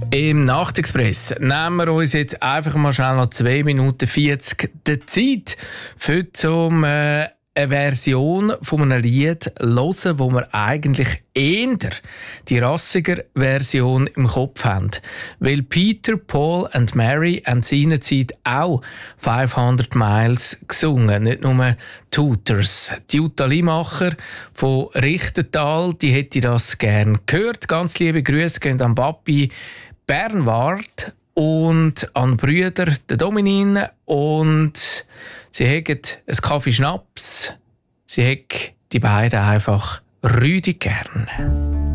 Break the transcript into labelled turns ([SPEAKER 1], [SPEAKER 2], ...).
[SPEAKER 1] Im Nachtexpress nehmen wir uns jetzt einfach mal schnell noch 2 Minuten 40 der Zeit für eine Version von einem Lied hören, wo wir eigentlich eher die rassiger Version im Kopf haben. Weil Peter, Paul und Mary haben seinerzeit auch 500 Miles gesungen, nicht nur Tutors. Die Jutta Limacher von Richtental, die hätte das gerne gehört. Ganz liebe Grüße gehen an Papi Bernward und an Brüder der Dominin, und sie haben einen Kaffee Schnaps. Sie haben die beiden einfach rüdig gern.